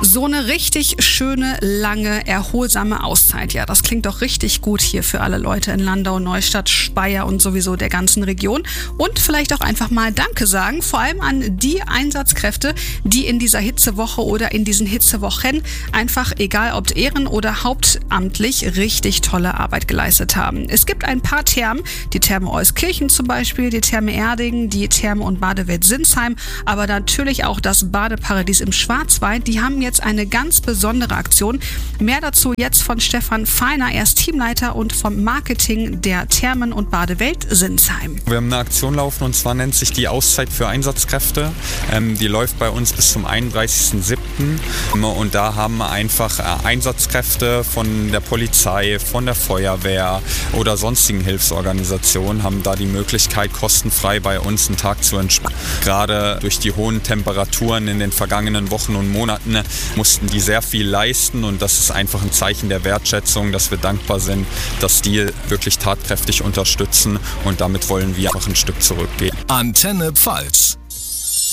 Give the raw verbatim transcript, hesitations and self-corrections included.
So eine richtig schöne, lange, erholsame Auszeit. Ja, das klingt doch richtig gut hier für alle Leute in Landau, Neustadt, Speyer und sowieso der ganzen Region. Und vielleicht auch einfach mal Danke sagen, vor allem an die Einsatzkräfte, die in dieser Hitzewoche oder in diesen Hitzewochen einfach, egal ob ehren- oder hauptamtlich, richtig tolle Arbeit geleistet haben. Es gibt ein paar Thermen, die Therme Euskirchen zum Beispiel, die Therme Erding, die Therme- und Badewelt Sinsheim, aber natürlich auch das Badeparadies im Schwarzwald. Die haben jetzt eine ganz besondere Aktion. Mehr dazu jetzt von Stefan Feiner, er ist Teamleiter und vom Marketing der Thermen- und Badewelt Sinsheim. Wir haben eine Aktion laufen und zwar nennt sich die Auszeit für Einsatzkräfte. Ähm, die läuft bei uns bis zum einunddreißigsten siebten und da haben einfach äh, Einsatzkräfte von der Polizei, von der Feuerwehr oder sonstigen Hilfsorganisationen haben da die Möglichkeit, kostenfrei bei uns einen Tag zu entspannen. Gerade durch die hohen Temperaturen in den vergangenen Wochen und Monaten mussten die sehr viel leisten und das ist einfach ein Zeichen der Wertschätzung, dass wir dankbar sind, dass die wirklich tatkräftig unterstützen und damit wollen wir auch ein Stück zurückgehen. Antenne Pfalz.